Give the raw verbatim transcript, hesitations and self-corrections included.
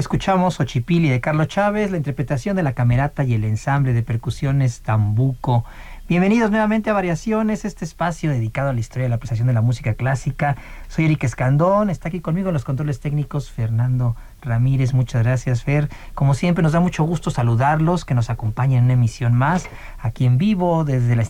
escuchamos Xochipilli de Carlos Chávez, la interpretación de la camerata y el ensamble de percusiones Tambuco. Bienvenidos nuevamente a Variaciones, este espacio dedicado a la historia de la apreciación de la música clásica. Soy Eric Escandón, está aquí conmigo en los controles técnicos Fernando Ramírez. Muchas gracias, Fer. Como siempre, nos da mucho gusto saludarlos, que nos acompañen en una emisión más, aquí en vivo, desde la